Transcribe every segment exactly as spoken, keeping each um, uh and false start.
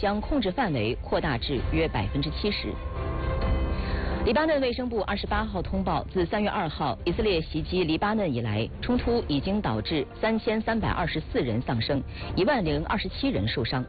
将控制范围扩大至约百分之七十。黎巴嫩卫生部二十八号通报，自三月二号以色列袭击黎巴嫩以来，冲突已经导致三千三百二十四人丧生，一万零二十七人受伤。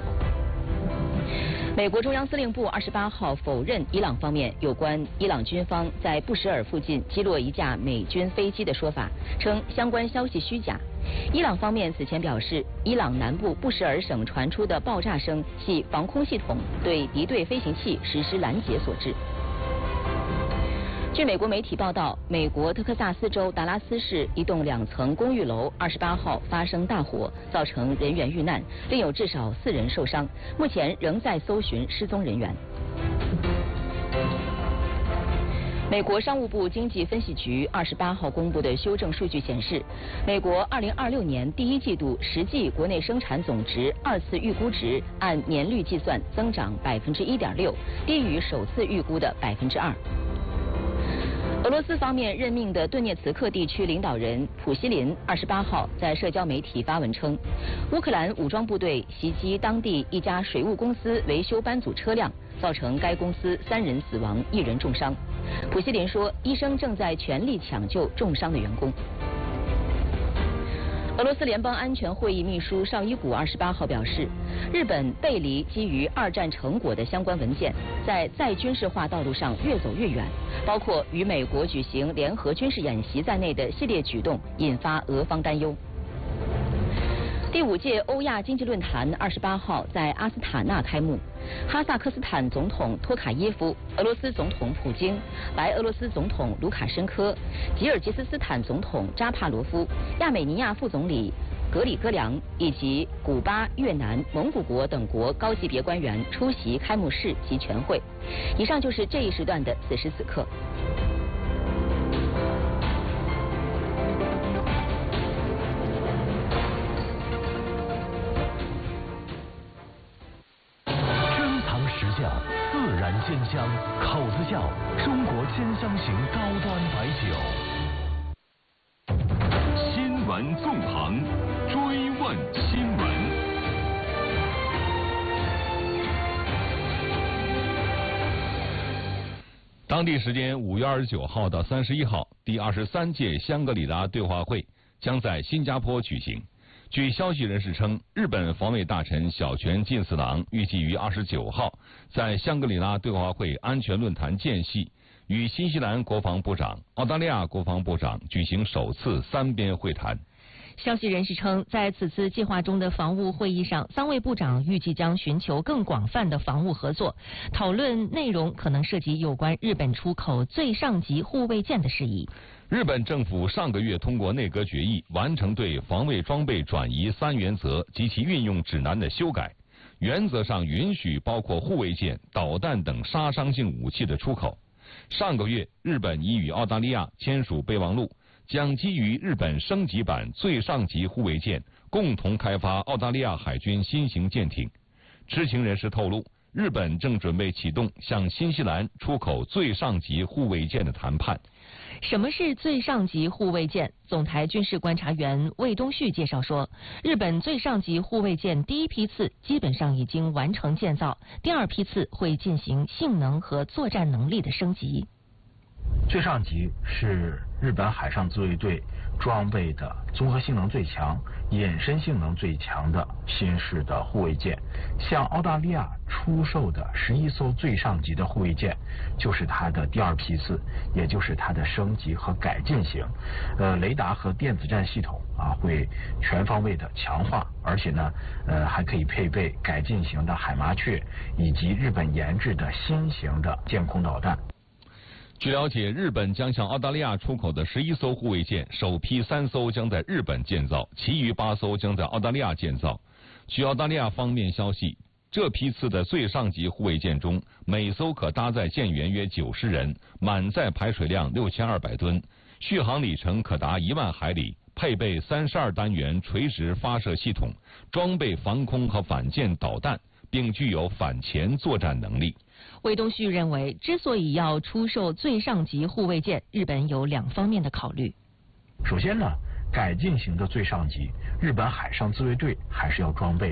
美国中央司令部二十八号否认伊朗方面有关伊朗军方在布什尔附近击落一架美军飞机的说法，称相关消息虚假。伊朗方面此前表示，伊朗南部布什尔省传出的爆炸声系防空系统对敌对飞行器实施拦截所致。据美国媒体报道，美国德克萨斯州达拉斯市一栋两层公寓楼二十八号发生大火，造成人员遇难，另有至少四人受伤，目前仍在搜寻失踪人员。美国商务部经济分析局二十八号公布的修正数据显示，美国二零二六年第一季度实际国内生产总值二次预估值按年率计算增长百分之一点六，低于首次预估的百分之二。俄罗斯方面任命的顿涅茨克地区领导人普希林二十八号在社交媒体发文称，乌克兰武装部队袭击当地一家水务公司维修班组车辆，造成该公司三人死亡，一人重伤。普希林说，医生正在全力抢救重伤的员工。俄罗斯联邦安全会议秘书绍伊古二十八号表示，日本背离基于二战成果的相关文件，在再军事化道路上越走越远，包括与美国举行联合军事演习在内的系列举动，引发俄方担忧。第五届欧亚经济论坛二十八号在阿斯塔纳开幕，哈萨克斯坦总统托卡耶夫、俄罗斯总统普京、白俄罗斯总统卢卡申科、吉尔吉斯斯坦总统扎帕罗夫、亚美尼亚副总理格里戈良以及古巴、越南、蒙古国等国高级别官员出席开幕式及全会。以上就是这一时段的此时此刻。 自然鲜香，口子窖中国鲜香型高端白酒。新闻纵横，追问新闻。当地时间五月二十九号到三十一号，第二十三届香格里拉对话会将在新加坡举行。据消息人士称，日本防卫大臣小泉进次郎预计于二十九号在香格里拉对话会安全论坛间隙，与新西兰国防部长、澳大利亚国防部长举行首次三边会谈。 消息人士称，在此次计划中的防务会议上，三位部长预计将寻求更广泛的防务合作，讨论内容可能涉及有关日本出口最上级护卫舰的事宜。 日本政府上个月通过内阁决议，完成对防卫装备转移三原则及其运用指南的修改，原则上允许包括护卫舰、导弹等杀伤性武器的出口。上个月，日本已与澳大利亚签署备忘录，将基于日本升级版最上级护卫舰，共同开发澳大利亚海军新型舰艇。知情人士透露，日本正准备启动向新西兰出口最上级护卫舰的谈判。 什么是最上级护卫舰？总台军事观察员魏东旭介绍说，日本最上级护卫舰第一批次基本上已经完成建造，第二批次会进行性能和作战能力的升级。 最上级是日本海上自卫队装备的综合性能最强、隐身性能最强的新式的护卫舰。向澳大利亚出售的十一艘最上级的护卫舰，就是它的第二批次，也就是它的升级和改进型。呃，雷达和电子战系统啊会全方位的强化，而且呢，呃还可以配备改进型的海麻雀以及日本研制的新型的舰空导弹。 据了解，日本将向澳大利亚出口的十一艘护卫舰，首批三艘将在日本建造，其余八艘将在澳大利亚建造。据澳大利亚方面消息，这批次的最上级护卫舰中，每艘可搭载舰员约九十人，满载排水量六千二百吨，续航里程可达一万海里，配备三十二单元垂直发射系统，装备防空和反舰导弹，并具有反潜作战能力。 魏东旭认为，之所以要出售最上级护卫舰，日本有两方面的考虑。 首先呢，改进型的最上级，日本海上自卫队还是要装备的。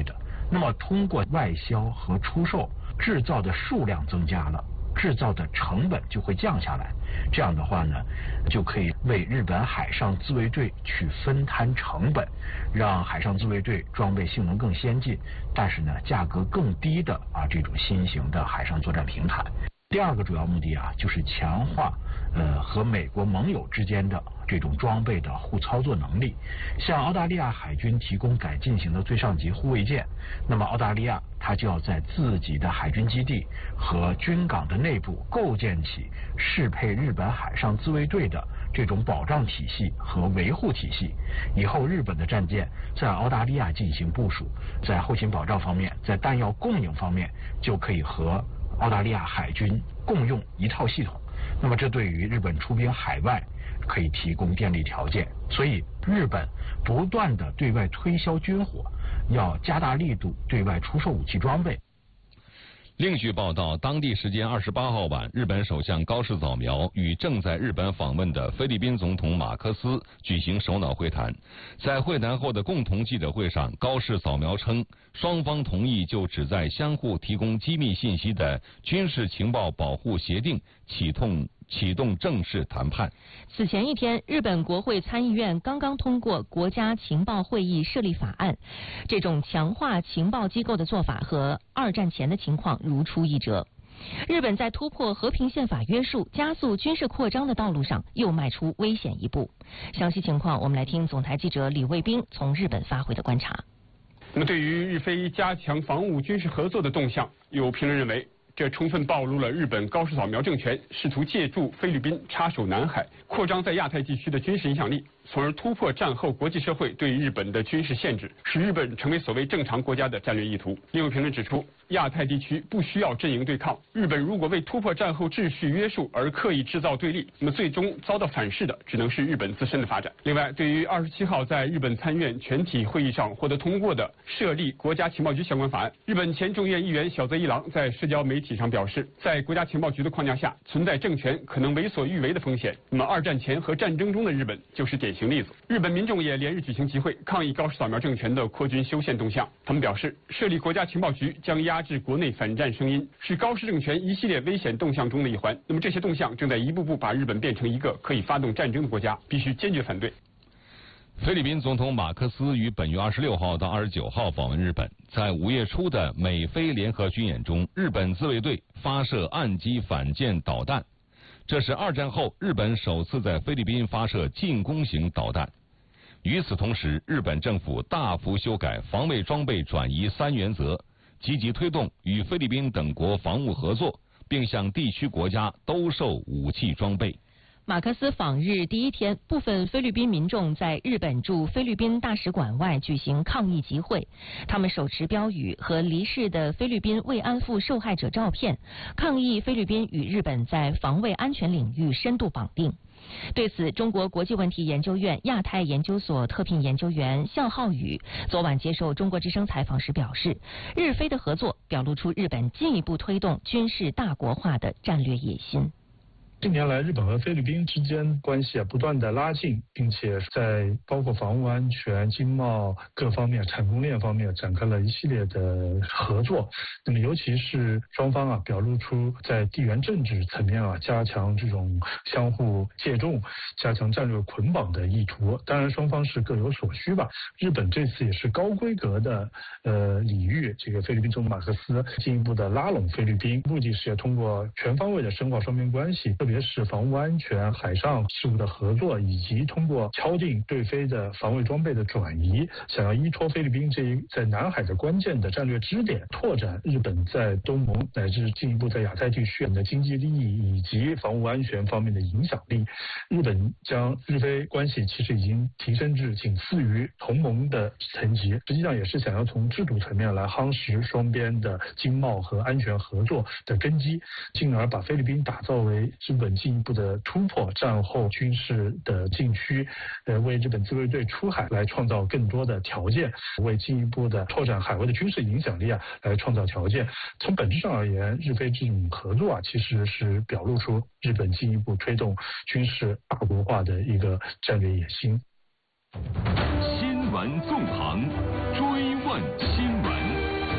那么通过外销和出售，制造的数量增加了，制造的成本就会降下来。这样的话呢，就可以为日本海上自卫队去分摊成本，让海上自卫队装备性能更先进，但是呢价格更低的啊这种新型的海上作战平台。第二个主要目的啊，就是强化呃和美国盟友之间的这种装备的互操作能力。向澳大利亚海军提供改进型的最上级护卫舰，那么澳大利亚它就要在自己的海军基地和军港的内部构建起适配日本海上自卫队的这种保障体系和维护体系。以后日本的战舰在澳大利亚进行部署，在后勤保障方面，在弹药供应方面，就可以和澳大利亚海军共用一套系统。那么这对于日本出兵海外可以提供便利条件。所以日本不断的对外推销军火，要加大力度对外出售武器装备。 另据报道，当地时间二十八号晚，日本首相高市早苗与正在日本访问的菲律宾总统马克思举行首脑会谈。在会谈后的共同记者会上，高市早苗称，双方同意就旨在相互提供机密信息的军事情报保护协定启动启动正式谈判。 此前一天，日本国会参议院刚刚通过国家情报会议设立法案。这种强化情报机构的做法和二战前的情况如出一辙。日本在突破和平宪法约束、加速军事扩张的道路上又迈出危险一步。详细情况，我们来听总台记者李卫兵从日本发回的观察。 那么，对于日菲加强防务军事合作的动向，有评论认为，这充分暴露了日本高市早苗政权试图借助菲律宾插手南海，扩张在亚太地区的军事影响力，从而突破战后国际社会对日本的军事限制，使日本成为所谓正常国家的战略意图。另有评论指出，亚太地区不需要阵营对抗，日本如果为突破战后秩序约束而刻意制造对立，那么最终遭到反噬的只能是日本自身的发展。另外，对于二十七号在日本参院全体会议上获得通过的设立国家情报局相关法案，日本前众院议员小泽一郎在社交媒体上表示，在国家情报局的框架下，存在政权可能为所欲为的风险。那么二战前和战争中的日本就是典型例子。日本民众也连日举行集会，抗议高市早苗政权的扩军修宪动向。他们表示，设立国家情报局将压制国内反战声音，是高市政权一系列危险动向中的一环。那么这些动向正在一步步把日本变成一个可以发动战争的国家，必须坚决反对。 菲律宾总统马克思于本月二十六号到二十九号访问日本。在五月初的美菲联合军演中，日本自卫队发射岸基反舰导弹，这是二战后日本首次在菲律宾发射进攻型导弹。与此同时，日本政府大幅修改防卫装备转移三原则，积极推动与菲律宾等国防务合作，并向地区国家兜售武器装备。 马克思访日第一天，部分菲律宾民众在日本驻菲律宾大使馆外举行抗议集会，他们手持标语和离世的菲律宾慰安妇受害者照片，抗议菲律宾与日本在防卫安全领域深度绑定。对此，中国国际问题研究院亚太研究所特聘研究员向浩宇昨晚接受中国之声采访时表示，日菲的合作表露出日本进一步推动军事大国化的战略野心。 近年来，日本和菲律宾之间关系啊不断的拉近，并且在包括防务安全、经贸各方面、产供链方面展开了一系列的合作。那么，尤其是双方啊表露出在地缘政治层面啊加强这种相互借重、加强战略捆绑的意图。当然，双方是各有所需吧。日本这次也是高规格的呃礼遇这个菲律宾总统马克思，进一步的拉拢菲律宾，目的是要通过全方位的深化双边关系。特别是防务安全、海上事务的合作，以及通过敲定对菲的防卫装备的转移，想要依托菲律宾这一在南海的关键的战略支点，拓展日本在东盟乃至进一步在亚太地区的经济利益以及防务安全方面的影响力。日本将日菲关系其实已经提升至仅次于同盟的层级，实际上也是想要从制度层面来夯实双边的经贸和安全合作的根基，进而把菲律宾打造为日本进一步的突破战后军事的禁区，呃，为日本自卫队出海来创造更多的条件，为进一步的拓展海外的军事影响力啊来创造条件。从本质上而言，日菲这种合作啊，其实是表露出日本进一步推动军事大国化的一个战略野心。 新闻纵横，追问新闻。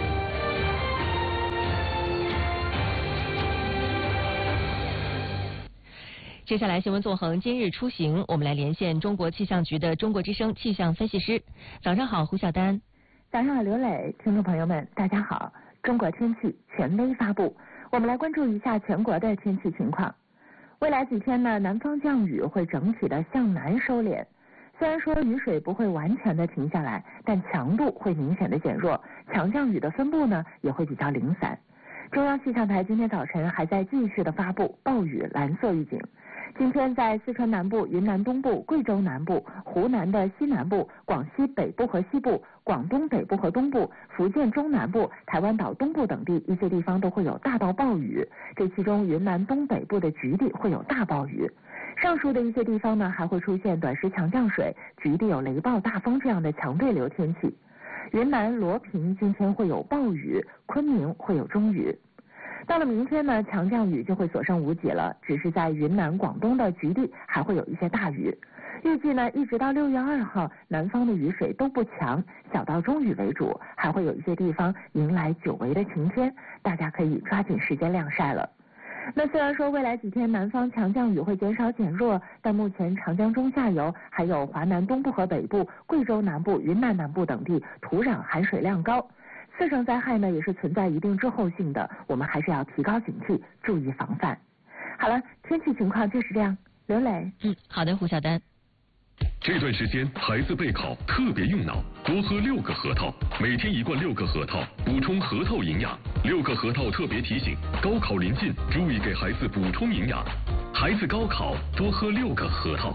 接下来新闻纵横今日出行，我们来连线中国气象局的中国之声气象分析师。早上好，胡晓丹。 早上好，刘磊，听众朋友们，大家好。中国天气权威发布，我们来关注一下全国的天气情况。未来几天呢，南方降雨会整体的向南收敛。虽然说雨水不会完全的停下来，但强度会明显的减弱，强降雨的分布呢也会比较零散。中央气象台今天早晨还在继续的发布暴雨蓝色预警。今天在四川南部、云南东部、贵州南部、湖南的西南部、广西北部和西部、广东北部和东部、福建中南部、台湾岛东部等地一些地方都会有大到暴雨，这其中云南东北部的局地会有大暴雨。上述的一些地方呢还会出现短时强降水、局地有雷暴大风这样的强对流天气。云南罗平今天会有暴雨，昆明会有中雨。到了明天呢，强降雨就会所剩无几了，只是在云南、广东的局地还会有一些大雨。预计呢，一直到六月二号，南方的雨水都不强，小到中雨为主，还会有一些地方迎来久违的晴天，大家可以抓紧时间晾晒了。那虽然说未来几天南方强降雨会减少减弱，但目前长江中下游还有华南东部和北部、贵州南部、云南南部等地土壤含水量高。次生灾害呢也是存在一定滞后性的，我们还是要提高警惕，注意防范。好了，天气情况就是这样。刘磊， 嗯，好的，胡晓丹。 这段时间孩子备考特别用脑，多喝六个核桃，每天一罐六个核桃，补充核桃营养。六个核桃特别提醒，高考临近，注意给孩子补充营养。孩子高考多喝六个核桃。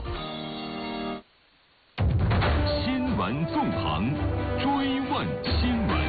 新闻纵横，追问新闻。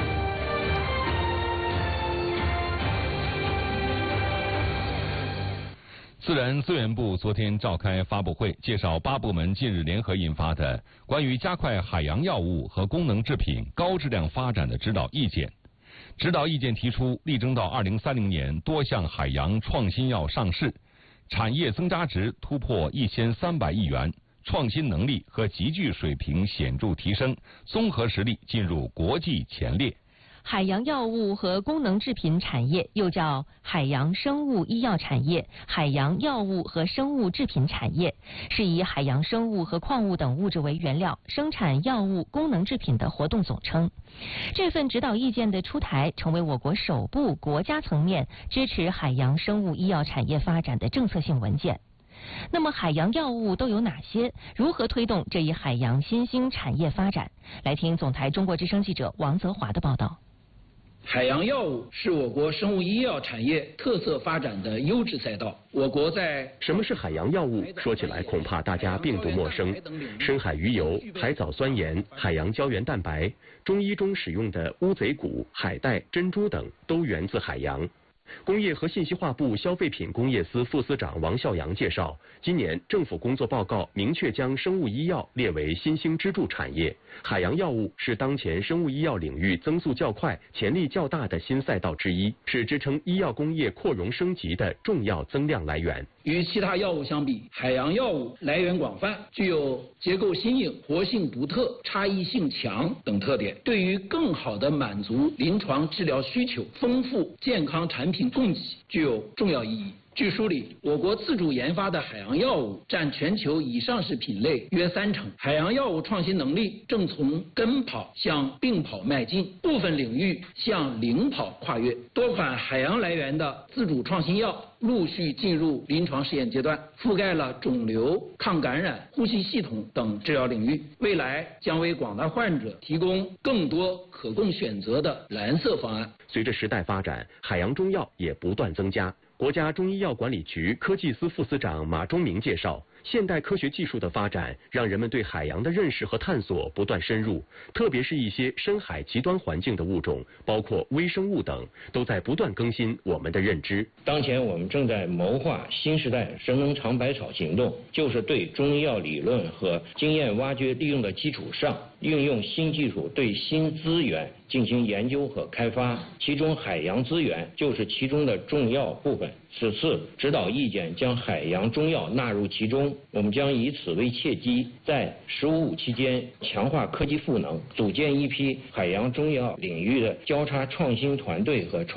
自然资源部昨天召开发布会，介绍八部门近日联合印发的关于加快海洋药物和功能制品高质量发展的指导意见。指导意见提出，力争到二零三零年多项海洋创新药上市，产业增加值突破一千三百亿元，创新能力和集聚水平显著提升，综合实力进入国际前列。 海洋药物和功能制品产业又叫海洋生物医药产业、海洋药物和生物制品产业，是以海洋生物和矿物等物质为原料生产药物、功能制品的活动总称。这份指导意见的出台，成为我国首部国家层面支持海洋生物医药产业发展的政策性文件。那么海洋药物都有哪些？如何推动这一海洋新兴产业发展？来听总台中国之声记者王泽华的报道。 海洋药物是我国生物医药产业特色发展的优质赛道。我国在什么是海洋药物？说起来恐怕大家并不陌生。深海鱼油、海藻酸盐、海洋胶原蛋白，中医中使用的乌贼骨、海带、珍珠等，都源自海洋。工业和信息化部消费品工业司副司长王孝阳介绍，今年政府工作报告明确将生物医药列为新兴支柱产业，海洋药物是当前生物医药领域增速较快、潜力较大的新赛道之一，是支撑医药工业扩容升级的重要增量来源。 与其他药物相比，海洋药物来源广泛，具有结构新颖、活性独特、差异性强等特点，对于更好地满足临床治疗需求、丰富健康产品供给具有重要意义。据梳理，我国自主研发的海洋药物占全球已上市品类约三成，海洋药物创新能力正从跟跑向并跑迈进，部分领域向领跑跨越。多款海洋来源的自主创新药陆续进入临床试验阶段，覆盖了肿瘤、抗感染、呼吸系统等治疗领域，未来将为广大患者提供更多可供选择的蓝色方案。 随着时代发展，海洋中药也不断增加。国家中医药管理局科技司副司长马忠明介绍，现代科学技术的发展让人们对海洋的认识和探索不断深入，特别是一些深海极端环境的物种，包括微生物等，都在不断更新我们的认知。 当前我们正在谋划新时代神农尝百草行动，就是对中医药理论和经验挖掘利用的基础上，运用新技术对新资源进行研究和开发，其中海洋资源就是其中的重要部分。此次指导意见将海洋中药纳入其中，我们将以此为契机，在“十五五”期间强化科技赋能，组建一批海洋中药领域的交叉创新团队和创